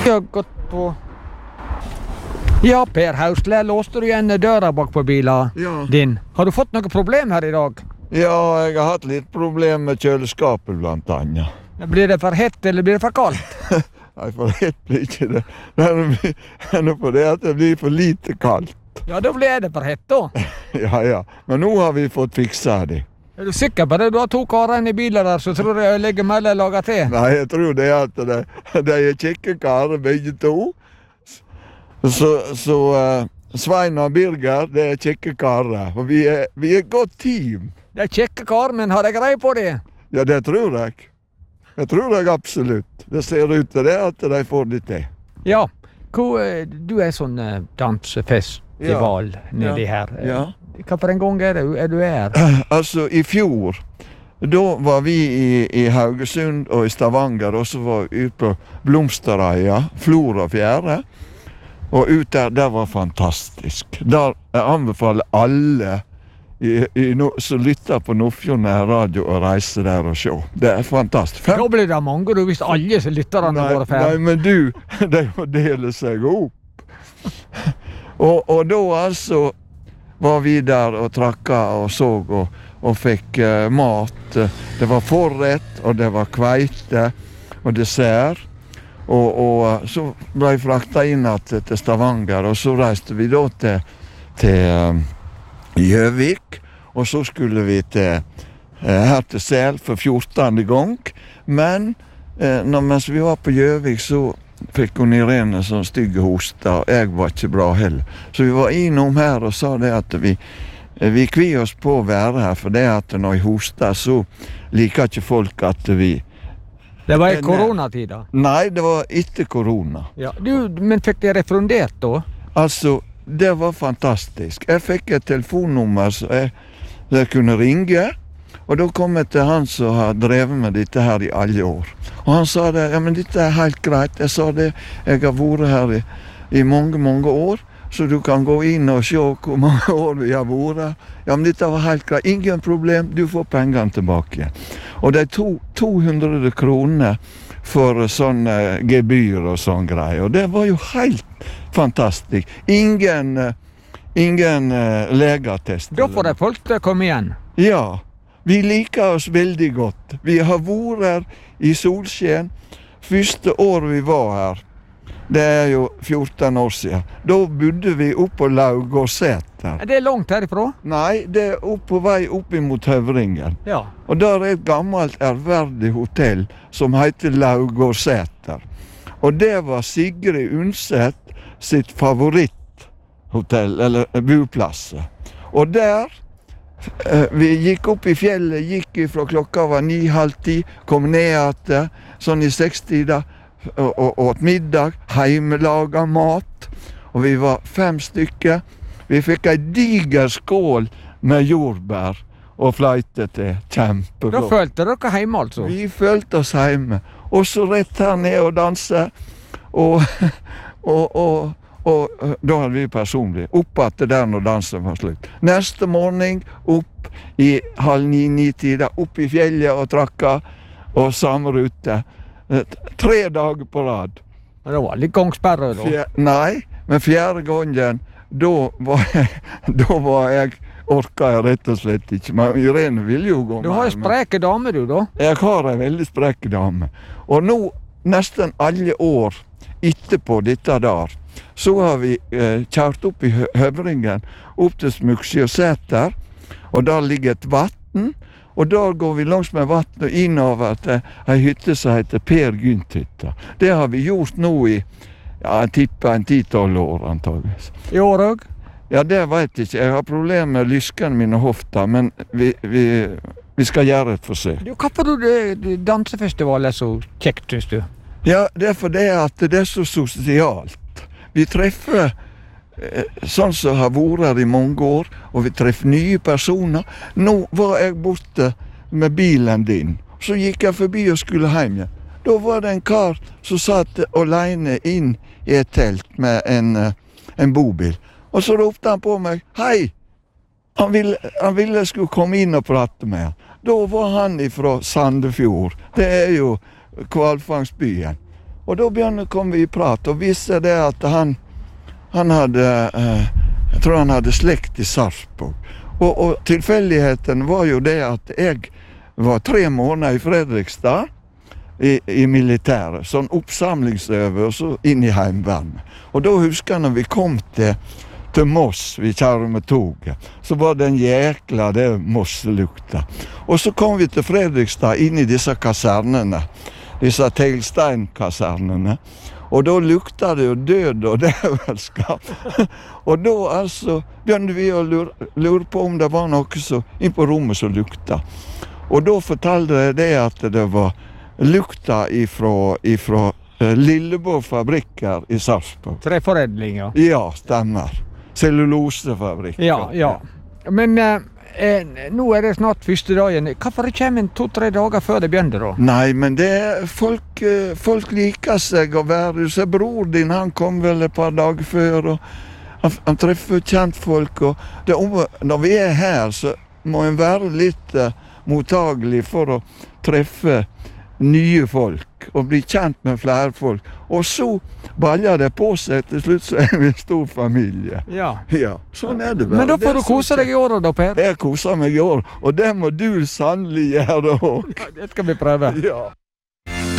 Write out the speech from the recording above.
Jeg har gått på... Ja, Per Hausle, låste du igjen døra bak på bilen din? Har du fått noen problem her i dag? Ja, jeg har hatt litt problem med kjøleskapet blant annet. Blir det for hett, eller blir det for kaldt? Nei, for hett blir ikke det. Det er noe på det at det blir for lite kaldt. Ja, da blir det for hett da. Ja. Men nå har vi fått fiksa det. Er du sikker på det? Du har 2 karer inne i bilen der, så tror jeg legger meg eller lager til. Nei, jeg tror det at de er kjekke karer, begge to. Så Svein og Birger, det er kjekke karer. Og vi er et godt team. Det er kjekke karer, men har jeg greie på det? Ja, det tror jeg. Det tror jeg absolutt. Det ser ut til det at de får det til. Ja, du er sånn dansefestival nedi her. Ja. Hva for en gang er du her? Altså, i fjor, da var vi i Haugesund og i Stavanger, og så var vi ute på Blomsterøya, Florafjære, og ut der var fantastisk. Der jeg anbefaler alle som lytter på Nordfjord radio og reiser der og se. Det er fantastisk. Da blir det mange, du, hvis alle som lytterne går ferdig. Nei, men de må dele seg opp. og da altså var vi der og trakka og så og fikk mat. Det var forrett, og det var kveite og dessert. Og så ble jeg frakta inn til Stavanger, og så reiste vi da til Gjøvik, og så skulle vi her til Sel for 14. gang. Men mens vi var på Gjøvik, så fikk hun Irene sånn stygge hoster, og jeg var ikke bra heller. Så vi var innom her og sa det at vi kvier oss på å være her, for det at når jeg hoster, så liker ikke folk at vi... Det var i koronatida? Nei, det var etter korona. Ja, men fikk det refundert da? Altså, det var fantastisk. Jeg fikk et telefonnummer så jeg kunne ringe, og da kom jeg til han som har drevet med dette her i alle år. Og han sa det, ja, men dette er helt greit. Jeg sa det, jeg har vært her i mange, mange år, så du kan gå inn og se hvor mange år vi har vært. Ja, men dette var helt greit. Ingen problem, du får pengene tilbake. Og de 200 kroner for sånn gebyr og sånn greier. Og det var jo helt fantastisk. Ingen legeattest. Da får de folk til å komme igjen. Ja, vi liker oss veldig godt. Vi har vært her i solskjen. Første år vi var her, det er jo 14 år siden. Da bodde vi oppe på Laugårdseter. Er det langt herifra? Nei, det er på vei opp imot Høvringen. Ja. Og der er et gammelt ærverdig hotell som heter Laugårdseter. Og det var Sigrid Undset sitt favoritthotell, eller boplass. Og der, vi gikk opp i fjellet, gikk fra klokka var 9:30, kom ned etter, sånn i 6-tida, og åt middag, heimelaga mat, og vi var 5 stykker. Vi fikk en diger skål med jordbær og fløyte til, kjempegodt. Da følte dere hjemme altså? Vi følte oss hjemme, og så rett her ned og danse, og da hadde vi personlig, opp etter der når dansen var slutt. Neste morgen, opp i 8:30-9-tida, opp i fjellet og trakka, og samme rute. 3 dager på rad. Det var litt gangsperre da? Nei, men 4. gangen, da orka jeg rett og slett ikke. Men Irene ville jo gå med. Du har jo spreke dame du da? Jeg har en veldig spreke dame. Og nå, nesten alle år etterpå dette der, så har vi kjørt opp i Høvringen, opp til Smugsjøseter, og der ligger et vatten, og der går vi langs med vatten og innover til en hytte som heter Per Gynt-hytta. Det har vi gjort nå i, jeg tipper 10-12 år antageligvis. I år også? Ja, det vet jeg ikke. Jeg har problemer med lyskene mine hofta, men vi skal gjøre et forsøk. Hvorfor du dansefestival er så kjekt, synes du? Ja, det er fordi at det er så sosialt. Vi treffer sånn som har vært her i mange år, og vi treffer nye personer. Nå var jeg borte med bilen din, så gikk jeg forbi og skulle hjem igjen. Da var det en kar som satt alene inn i et telt med en bobil. Og så ropte han på meg, hei! Han ville jeg skulle komme inn og prate med han. Da var han fra Sandefjord. Det er jo hvalfangstbyen. Og da kom vi i prat, og viste det at han hadde, jeg tror han hadde slekt i Sarpsborg. Og tilfeldigheten var jo det at jeg var 3 måneder i Fredrikstad, i militæret, sånn oppsamlingsøvelse inn i heimvernet. Og da husker jeg når vi kom til Moss, vi kjører med toget, så var det en jækla det Moss-lukta. Og så kom vi til Fredrikstad inn i disse kasernene, disse teglsteinkasernene, og da lukta det jo død og dævelskap. Og da altså begynte vi å lure på om det var noe så inn på rommet som lukta. Og da fortalte jeg det at det var lukta ifra Lilleborg fabrikker i Sarpsborg. Treforedling, ja. Ja, stemmer. Cellulosefabrikker. Ja. Men nå er det snart første dagen. Hvorfor kommer en 2-3 dager før det begynner da? Nei, men folk liker seg å være. Så bror din, han kom vel et par dager før, og han treffer kjentfolk. Når vi er her, så må en være litt mottagelig for å treffe nye folk og bli kjent med flere folk. Og så baller det på seg, til slutt så er vi en stor familie. Ja, sånn er det bare. Men da får du kose deg i år da, Per? Jeg koser meg i år, og det må du sannelig gjøre også. Det skal vi prøve. Ja.